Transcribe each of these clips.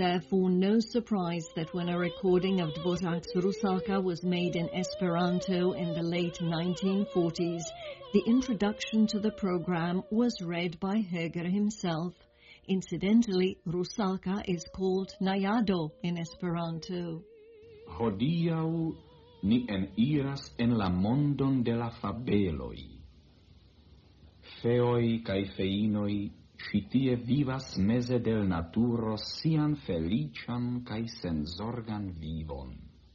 therefore no surprise that when a recording of Dvořák's Rusalka was made in Esperanto in the late 1940s, the introduction to the program was read by Heger himself. Incidentally, Rusalka is called Najado in Esperanto. Hodiaŭ ni eniras en la mondon de la fabeloj. Feoj kaj feinoj ci tie vivas meze del naturo sian feliĉan kaj senzorgan vivon.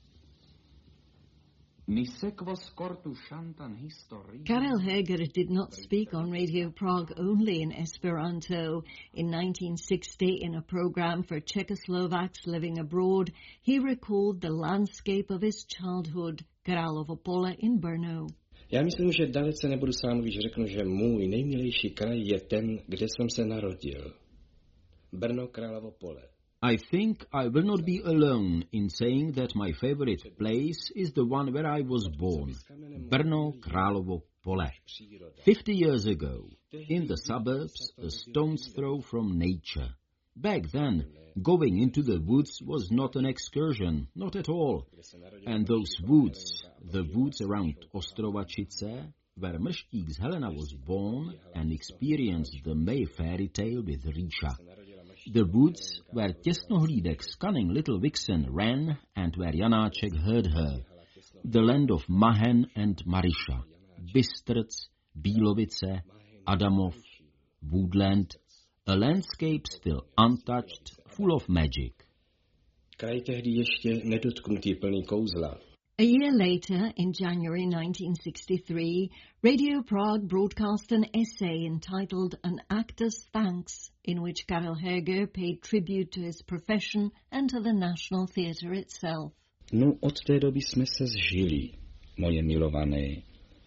Ni sekvos kortuŝantan historion. Karel Heger did not speak on Radio Prague only in Esperanto. In 1960, in a program for Czechoslovaks living abroad, he recalled the landscape of his childhood, Královo Pole in Brno. Já myslím, že dalece nebudu sám, když řeknu, že můj nejmilejší kraj je ten, kde jsem se narodil. Brno, Královo Pole. I think I will not be alone in saying that my favorite place is the one where I was born, Brno, Královo Pole. 50 years ago, in the suburbs, a stone's throw from nature. Back then, going into the woods was not an excursion, not at all. And those woods, the woods around Ostrovačice, where Mrštík's Helena was born and experienced the May fairy tale with Ríša. The woods where Těsnohlídek's cunning little vixen ran and where Janáček heard her. The land of Mahen and Marisha, Bystrc, Bílovice, Adamov, Woodland, a landscape still untouched, full of magic. Kraj tehdy ještě nedotknutý, plný kouzla. A year later, in January 1963, Radio Prague broadcast an essay entitled An Actor's Thanks, in which Karel Heger paid tribute to his profession and to the National Theatre itself. No, od té doby jsme se zžili, moje milované.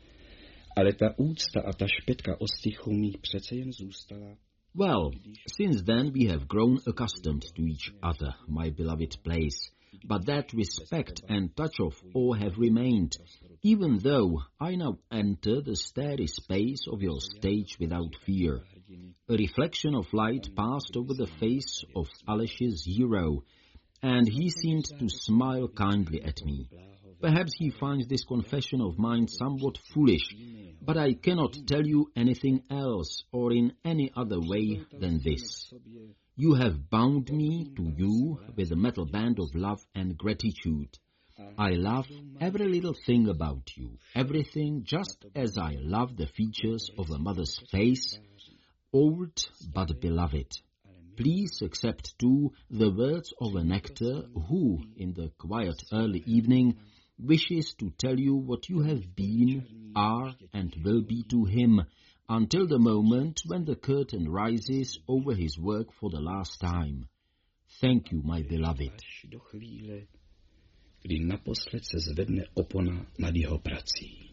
Ale ta úcta a ta špetka ostychu mi přece jen zůstala. Well, since then we have grown accustomed to each other, my beloved place. But that respect and touch of awe have remained, even though I now enter the starry space of your stage without fear. A reflection of light passed over the face of Aleš's hero, and he seemed to smile kindly at me. Perhaps he finds this confession of mine somewhat foolish, but I cannot tell you anything else or in any other way than this. You have bound me to you with a metal band of love and gratitude. I love every little thing about you, everything just as I love the features of a mother's face, old but beloved. Please accept too the words of an actor who, in the quiet early evening, wishes to tell you what you have been, are and will be to him, until the moment when the curtain rises over his work for the last time. Thank you, my beloved. Do chvíle, kdy naposled se zvedne opona nad jeho prací.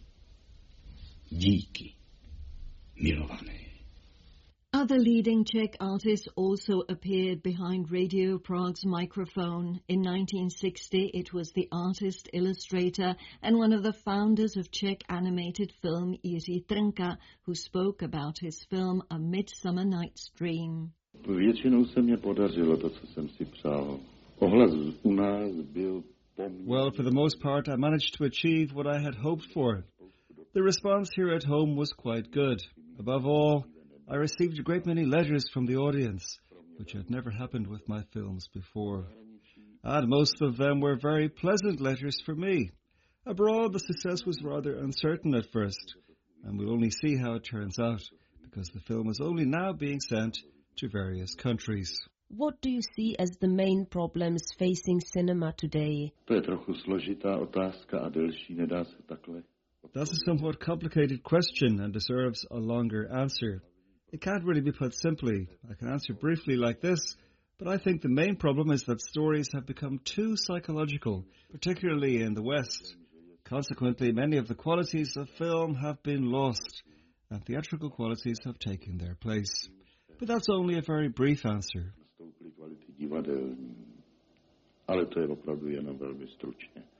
Díky, milované. Other leading Czech artists also appeared behind Radio Prague's microphone. In 1960, it was the artist, illustrator, and one of the founders of Czech animated film, Jiří Trnka, who spoke about his film A Midsummer Night's Dream. Většinou se mě podařilo to, co jsem si přál. Ohlas u nás byl poměrně. Well, for the most part, I managed to achieve what I had hoped for. The response here at home was quite good. Above all, I received a great many letters from the audience, which had never happened with my films before. And most of them were very pleasant letters for me. Abroad, the success was rather uncertain at first, and we'll only see how it turns out, because the film is only now being sent to various countries. What do you see as the main problems facing cinema today? To je trochu složitá otázka a delší, nedá se takhle. That's a somewhat complicated question and deserves a longer answer. It can't really be put simply. I can answer briefly like this, but I think the main problem is that stories have become too psychological, particularly in the West. Consequently, many of the qualities of film have been lost, and theatrical qualities have taken their place. But that's only a very brief answer. Ale to je opravdu jenom velmi stručně.